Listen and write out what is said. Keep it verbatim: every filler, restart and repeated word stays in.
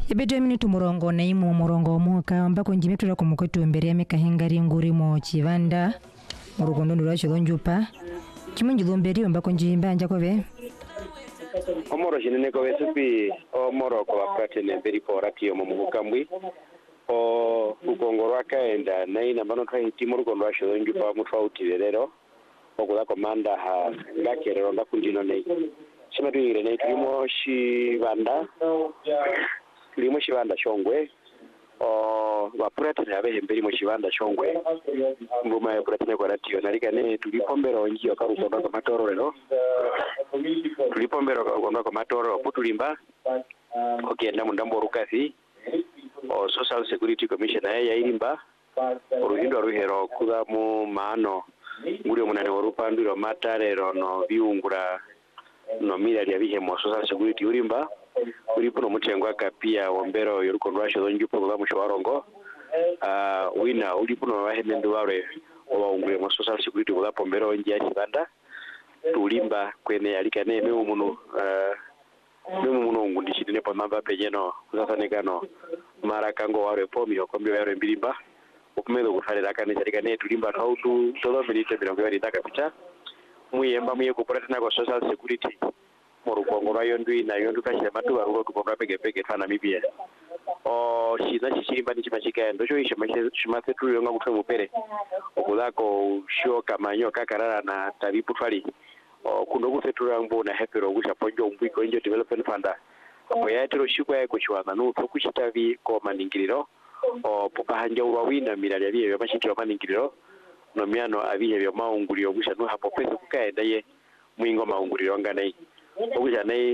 Ebeto minutu murongo na imu murongo muka ambako njimetura kumukotu mbere mekahengari nguri mo chivanda murugondo nduracho donjupa chimunji lomberi ambako njimba njakobe omoro jinene ko besupi omoro ko apatene beri porati omo mukambwi o ukongorwa kaenda naina bano kai timuru kondo asho donjupa mutfauti lero okula komanda ha ngakerero ndakundino nei chimatuyire nei tulimo shivanda tulimo shivanda shongwe o vapuratine avehe mberi mu shivanda shongwe ngoma ya puratine kwa ratio nalikane tulipombero njio karukonda kwa matoro lero tulipombero karukonda kwa matoro putulimba okenda mundambo rukasi o social security commission ya yairimba uruhindo ruhero kuda mu maano nguri munane warupandiro matarero no biungura no mira lya bihe mo social security urimba uripo no mutengwa kapia wombero yorukondo asho donjupo kwa mushawarongo ah uh, wina uripo no bahemendo wale owaungure mo social security kwa pombero njia chibanda tulimba kwene alikane me umuntu uh, me umuntu ngundishine pa mamba penyeno kuzatanekano mara kango wale pomi okombe wale mbilimba okumelo kufarira kane alikane tulimba hautu todo milite bilango yari takapita muyemba muye kupratana kwa social security morukongo yondwi na yondu kashya matu arugo kupora pege pege fana mibia o shina chichimba ni chimachika ndo cyo ishimashe shimathe tulionga kutwe mupere okulako sho kamanyo kakarara na taripu twali o kundo kufetura mbona hepero gusha ponjo umbiko injo development fund ko yatiro shikwa yako chwana no tokuchitavi ko maningiriro o popahanja urwawina mirali bye bamashitiro maningiriro no miano abihe byo maungulio gusha no hapo pesa kukaenda ye mwingo maungulio nganai ogusha nei